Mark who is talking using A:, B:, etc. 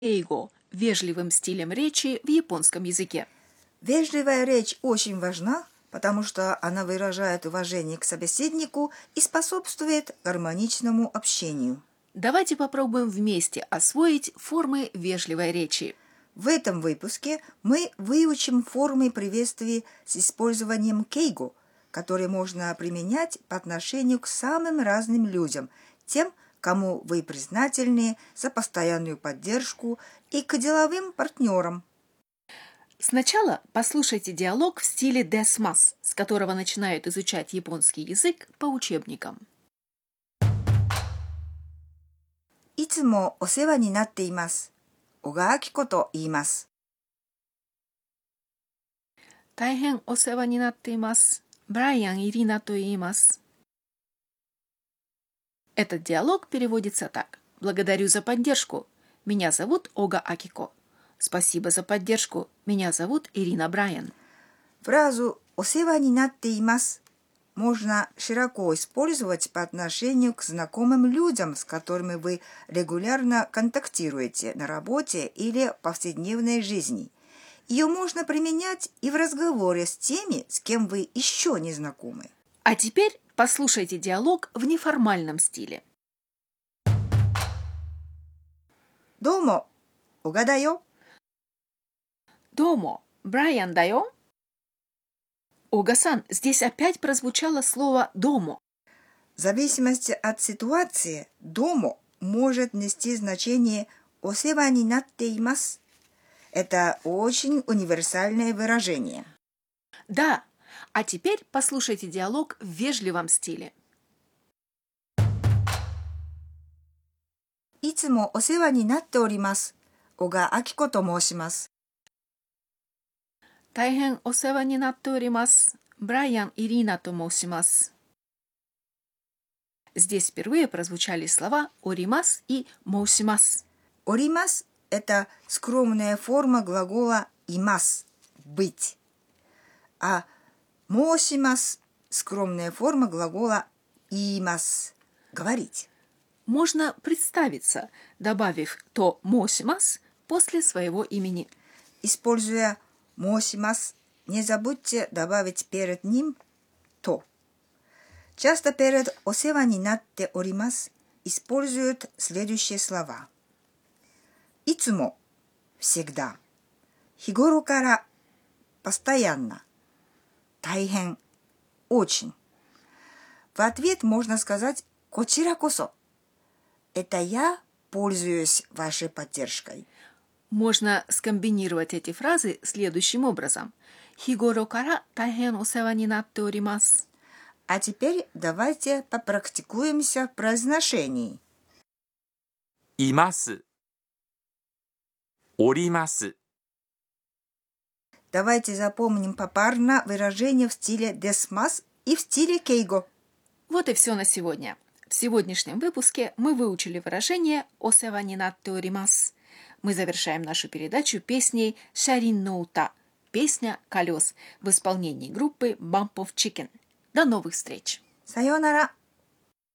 A: кейго – вежливым стилем речи в японском языке.
B: Вежливая речь очень важна, потому что она выражает уважение к собеседнику и способствует гармоничному общению.
A: Давайте попробуем вместе освоить формы вежливой речи.
B: В этом выпуске мы выучим формы приветствий с использованием кейго, которые можно применять по отношению к самым разным людям, тем, кому вы признательны за постоянную поддержку, и к деловым партнерам.
A: Сначала послушайте диалог в стиле десмас, с которого начинают изучать японский язык по учебникам.
B: いつもお世話になっています。小川明子と言います。
A: 大変お世話になっています。ブライアン・イリナと言います。Этот диалог переводится так. Благодарю за поддержку. Меня зовут Ога Акико. Спасибо за поддержку. Меня зовут Ирина Брайан.
B: Фразу «о世話になっています» можно широко использовать по отношению к знакомым людям, с которыми вы регулярно контактируете на работе или в повседневной жизни. Ее можно применять и в разговоре с теми, с кем вы еще не знакомы.
A: А теперь послушайте диалог в неформальном стиле.
B: どうも、小川だよ。
A: Домо, Брайан дайо? Ога-сан, здесь опять прозвучало слово «домо».
B: В зависимости от ситуации «домо» может нести значение «о世話になっています». Это очень универсальное выражение.
A: Да, а теперь послушайте диалог в вежливом стиле.
B: いつもお世話になっております。小川明子と申します。
A: 大変お世話になっております。ブライアン・イリーナと申します。Здесь впервые прозвучали слова «оримас» и «моусимас».
B: «Оримас» – это скромная форма глагола «имас» – «быть». А «моусимас» – скромная форма глагола «иимас» – «говорить».
A: Можно представиться, добавив то «моусимас» после своего имени.
B: Используя «моусимас», не забудьте добавить перед ним «то». Часто перед «о世話になっております» используют следующие слова. いつも всегда, 日頃から постоянно, 大変 очень. В ответ можно сказать こちらこそ. Это я пользуюсь вашей поддержкой.
A: Можно скомбинировать эти фразы следующим образом. Хигоро кара тайхен о сева ни натте оримасу.
B: А теперь давайте попрактикуемся в произношении.
C: います。おります。
B: Давайте запомним попарно выражение в стиле десмас и в стиле кейго.
A: Вот и все на сегодня. В сегодняшнем выпуске мы выучили выражение «о сева ни натте оримасу». Мы завершаем нашу передачу песней «Шарин ноута» – «Песня колес» в исполнении группы Bump of Chicken. До новых встреч!
B: Сайонара!